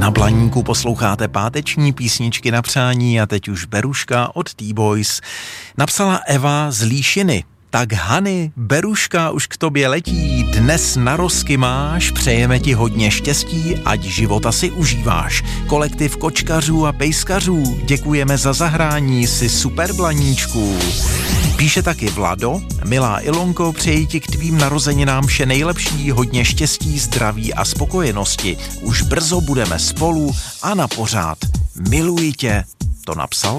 Na Blaníku posloucháte páteční písničky na přání a teď už Beruška od T-Boys. Napsala Eva z Líšiny. Tak Hany, Beruška už k tobě letí, dnes narozky máš, přejeme ti hodně štěstí, ať života si užíváš. Kolektiv kočkařů a pejskařů, děkujeme za zahrání, si super Blaníčku. Píše taky Vlado, milá Ilonko, přeji ti k tvým narozeninám vše nejlepší, hodně štěstí, zdraví a spokojenosti. Už brzo budeme spolu a na pořád. Miluji tě, to napsal